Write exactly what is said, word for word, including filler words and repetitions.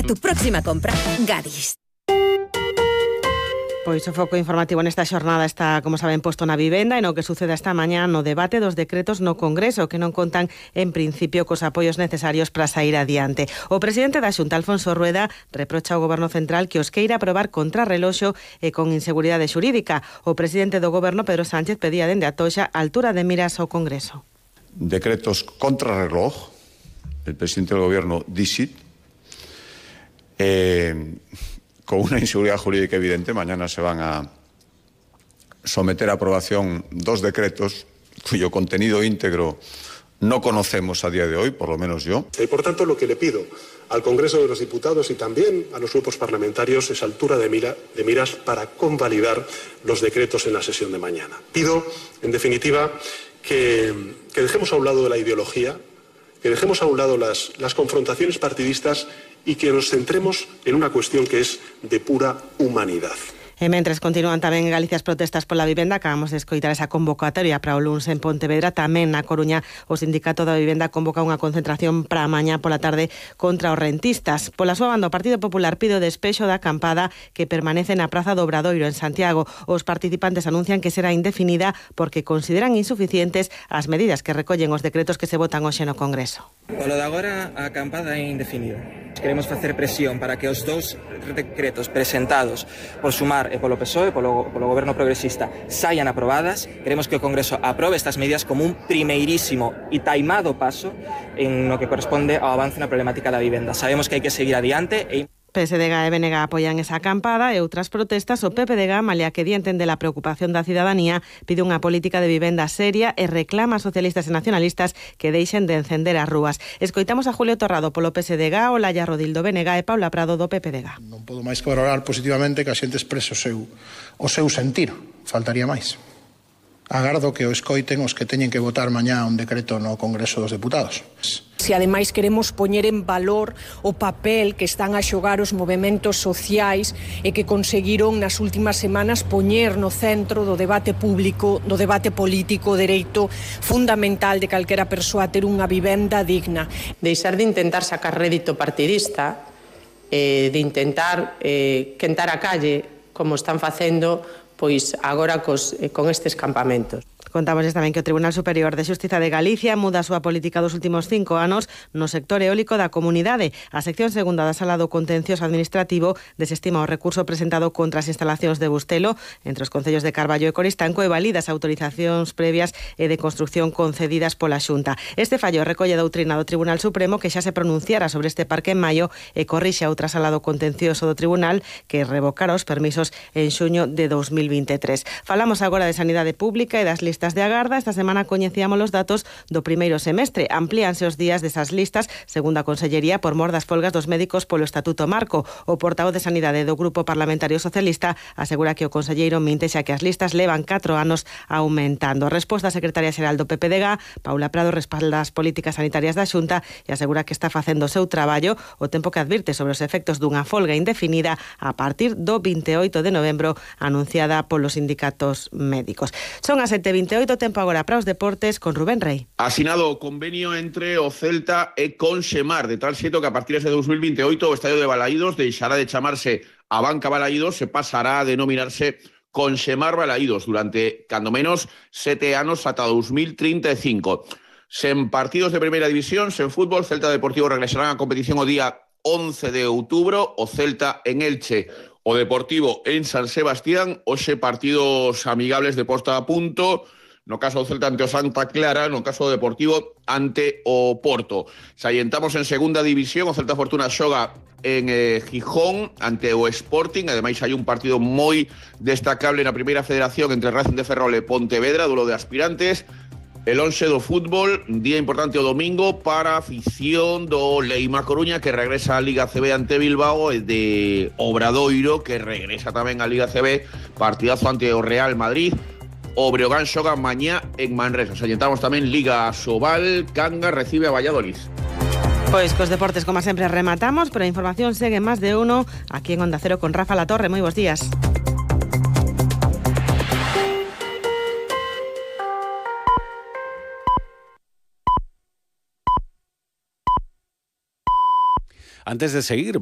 Para tu próxima compra, Gadis. Pois o foco informativo nesta xornada está, como saben, posto na vivenda e no que sucede esta mañá no debate dos decretos no Congreso que non contan en principio cos apoios necesarios para sair adiante. O presidente da Xunta, Alfonso Rueda, reprocha ao Goberno Central que os queira aprobar contra reloxo e con inseguridade xurídica. O presidente do Goberno, Pedro Sánchez, pedía dende a Toxa altura de miras ao Congreso. Decretos contra reloj, el presidente del Gobierno dixit, eh... con una inseguridad jurídica evidente. Mañana se van a someter a aprobación dos decretos cuyo contenido íntegro no conocemos a día de hoy, por lo menos yo. Y por tanto, lo que le pido al Congreso de los Diputados y también a los grupos parlamentarios es altura de, mira, de miras para convalidar los decretos en la sesión de mañana. Pido, en definitiva, que, que dejemos a un lado la ideología, que dejemos a un lado las, las confrontaciones partidistas y que nos centremos en una cuestión que es de pura humanidad. E mentres continúan tamén en Galicia as protestas pola vivenda, acabamos de escoitar esa convocatoria para o luns en Pontevedra. Tamén na Coruña o Sindicato da Vivenda convoca unha concentración para mañá pola tarde contra os rentistas. Pola súa banda, o Partido Popular pide o despexo da acampada que permanece na Praza do Obradoiro en Santiago. Os participantes anuncian que será indefinida porque consideran insuficientes as medidas que recollen os decretos que se votan hoxe no Congreso. Polo de agora, a acampada é indefinida. Queremos facer presión para que os dous decretos presentados por Sumar e polo P S O E, polo, polo Goberno Progresista, saian aprobadas. Queremos que o Congreso aprobe estas medidas como un primeirísimo e taimado paso en lo que corresponde ao avance na problemática da vivenda. Sabemos que hai que seguir adiante e... P S D G e B N G apoian esa acampada e outras protestas. O P P D G, malia que dienten de la preocupación da cidadanía, pide unha política de vivenda seria e reclama a socialistas e nacionalistas que deixen de encender as rúas. Escoitamos a Julio Torrado polo P S D G, Olaya Rodil do B N G e Paula Prado do P P D G. Non podo máis que valorar positivamente que a xente exprese o seu, o seu sentir. Faltaría máis. Agardo que o escoiten os que teñen que votar mañá un decreto no Congreso dos Deputados. Se ademais queremos poñer en valor o papel que están a xogar os movementos sociais e que conseguiron nas últimas semanas poñer no centro do debate público, do debate político, o dereito fundamental de calquera persoa a ter unha vivenda digna. Deixar de intentar sacar rédito partidista, eh, de intentar eh, quentar a calle, como están facendo pois agora cos, eh, con estes campamentos. Contamos tamén que o Tribunal Superior de Xustiza de Galicia muda a súa política dos últimos cinco anos no sector eólico da comunidade. A sección segunda da Sala do Contencioso Administrativo desestima o recurso presentado contra as instalacións de Bustelo entre os concellos de Carballo e Coristanco e valida as autorizacións previas e de construcción concedidas pola Xunta. Este fallo recolle a doutrina do Tribunal Supremo que xa se pronunciara sobre este parque en maio e corrixe a outra Sala do Contencioso do Tribunal que revocara os permisos en xuño de dos mil veintitrés. Falamos agora de sanidade pública e das listas de agarda. Esta semana coñecíamos os datos do primeiro semestre. Amplíanse os días desas listas, segundo a Consellería, por mor das folgas dos médicos polo Estatuto Marco. O portavoz de Sanidade do Grupo Parlamentario Socialista asegura que o conselleiro minte xa que as listas levan catro anos aumentando. Resposta a secretaria xeral do P P D G, Paula Prado, respalda as políticas sanitarias da Xunta e asegura que está facendo o seu traballo, o tempo que advirte sobre os efectos dunha folga indefinida a partir do veintioito de novembro anunciada polos sindicatos médicos. Son as sete e veintioito, tempo agora para os deportes con Rubén Rey. Asinado o convenio entre o Celta e Conxemar, de tal xeito que a partir de dos mil veintioito o estadio de Balaídos deixará de chamarse a Banca Balaídos, se pasará a denominarse Conxemar Balaídos durante, cando menos, sete anos ata dos mil trinta e cinco. Sen partidos de primeira división, sen fútbol, Celta Deportivo regresarán á competición o día once de outubro, o Celta en Elche, o Deportivo en San Sebastián, hoxe partidos amigables de posta a punto, no caso do Celta ante o Santa Clara, no caso do Deportivo ante o Porto. Salientamos en segunda división, o Celta Fortuna xoga en eh, Gijón ante o Sporting, ademais hai un partido moi destacable na primeira federación entre Racing de Ferrol e Pontevedra, duelo de aspirantes. El once do fútbol, día importante o domingo para a afición do Leima Coruña que regresa á Liga C B ante Bilbao e de Obradoiro que regresa tamén á Liga C B, partidazo ante o Real Madrid. O Breogán xoga mañá en Manresa. Salientamos tamén Liga Sobal, Cangas recibe a Valladolid. Pois cos deportes, como sempre, rematamos, pero a información segue máis de uno aquí en Onda Cero con Rafa Latorre. Moi bons días. Antes de seguir,